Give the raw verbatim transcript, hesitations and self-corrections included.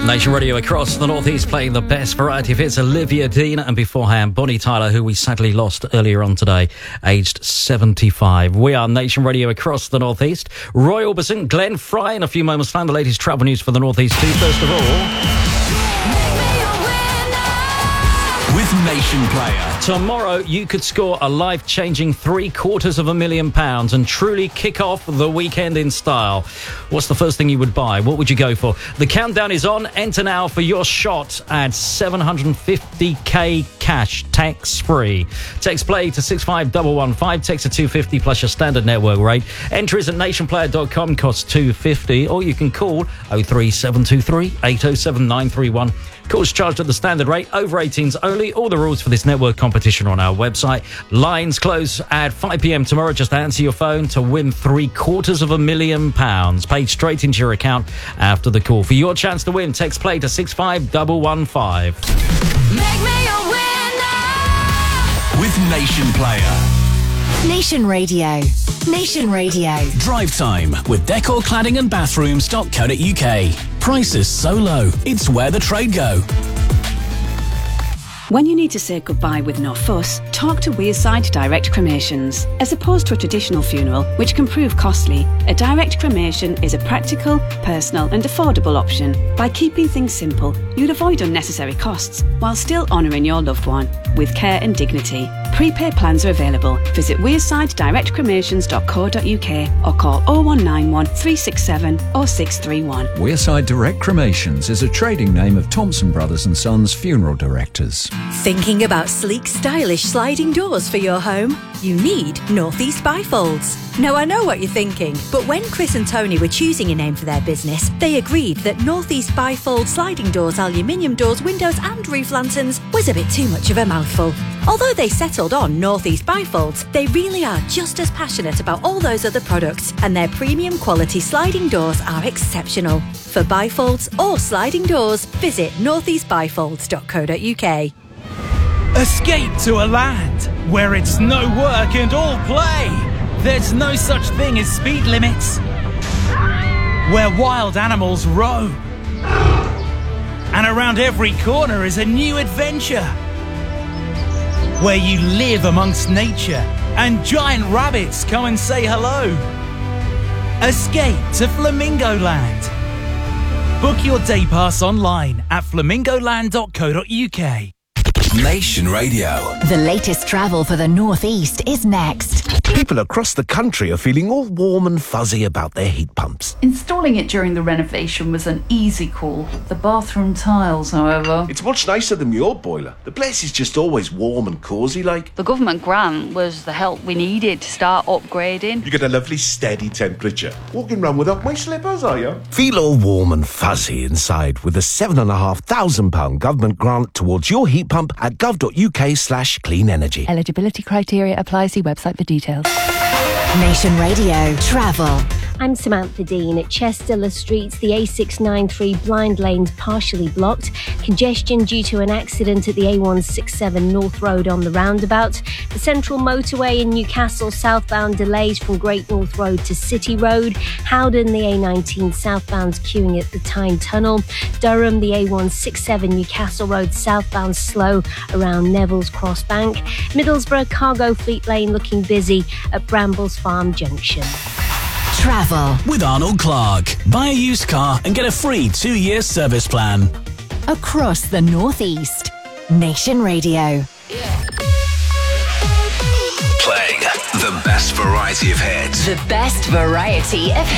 Nation Radio across the Northeast playing the best variety of hits. Olivia Dean, and beforehand Bonnie Tyler, who we sadly lost earlier on today, aged seventy-five. We are Nation Radio across the Northeast. Roy Orbison, Glenn Fry in a few moments time. The latest travel news for the Northeast too. First of all, with Nation Player. Tomorrow, you could score a life-changing three quarters of a million pounds and truly kick off the weekend in style. What's the first thing you would buy? What would you go for? The countdown is on. Enter now for your shot at seven hundred fifty k cash, tax-free. Text play to six five one one five. Text to two fifty plus your standard network rate. Enter is at nation player dot com. Costs two fifty. Or you can call oh three seven two three eight oh seven nine three one. Calls charged at the standard rate, over eighteens only. All the rules for this network competition are on our website. Lines close at five p.m. tomorrow. Just answer your phone to win three quarters of a million pounds paid straight into your account after the call. For your chance to win, text play to six five one one five. Make me a winner with Nation Player. Nation Radio. Nation Radio. Drive time with decor cladding and bathrooms dot co dot uk. Prices so low, it's where the trade go. When you need to say goodbye with no fuss, talk to Wearside Direct Cremations. As opposed to a traditional funeral, which can prove costly, a direct cremation is a practical, personal and affordable option. By keeping things simple, you'll avoid unnecessary costs while still honouring your loved one with care and dignity. Prepaid plans are available. Visit wearside direct cremations dot co dot uk or call oh one nine one three six seven oh six three one. Wearside Direct Cremations is a trading name of Thompson Brothers and Sons Funeral Directors. Thinking about sleek, stylish sliding doors for your home? You need Northeast Bifolds. Now, I know what you're thinking, but when Chris and Tony were choosing a name for their business, they agreed that Northeast Bifold sliding doors, aluminium doors, windows and roof lanterns was a bit too much of a mouthful. Although they settled on Northeast Bifolds, they really are just as passionate about all those other products, and their premium quality sliding doors are exceptional. For bifolds or sliding doors, visit northeast bifolds dot co dot uk. Escape to a land where it's no work and all play. There's no such thing as speed limits. Where wild animals roam. And around every corner is a new adventure. Where you live amongst nature and giant rabbits come and say hello. Escape to Flamingo Land. Book your day pass online at flamingo land dot co dot uk. Nation Radio. The latest travel for the Northeast is next. People across the country are feeling all warm and fuzzy about their heat pumps. Installing it during the renovation was an easy call. The bathroom tiles, however... It's much nicer than your boiler. The place is just always warm and cosy like. The government grant was the help we needed to start upgrading. You get a lovely steady temperature. Walking around without my slippers, are you? Feel all warm and fuzzy inside with a seven and a half thousand pound government grant towards your heat pump at gov dot uk slash clean energy. Eligibility criteria apply. See website for details. Nation Radio Travel. I'm Samantha Dean. At Chester Le Streets, the A six ninety-three blind lane's partially blocked. Congestion due to an accident at the A one sixty-seven North Road on the roundabout. The Central Motorway in Newcastle southbound delays from Great North Road to City Road. Howden, the A nineteen southbound's queuing at the Tyne Tunnel. Durham, the A one sixty-seven Newcastle Road southbound slow around Neville's Cross Bank. Middlesbrough Cargo Fleet Lane looking busy at Brambles Farm Junction. Travel with Arnold Clark. Buy a used car and get a free two-year service plan. Across the Northeast. Nation Radio. Playing the best variety of hits. The best variety of